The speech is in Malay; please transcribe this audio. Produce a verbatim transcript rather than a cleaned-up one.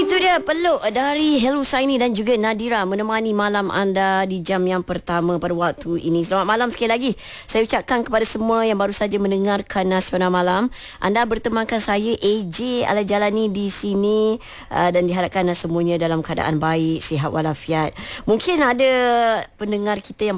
Itu dia peluk dari Hello Saini dan juga Nadira menemani malam anda di jam yang pertama pada waktu ini. Selamat malam sekali lagi. Saya ucapkan kepada semua yang baru saja mendengarkan Nasional Malam. Anda bertemankan saya A J Alajalani di sini uh, dan diharapkan semuanya dalam keadaan baik, sihat walafiat. Mungkin ada pendengar kita yang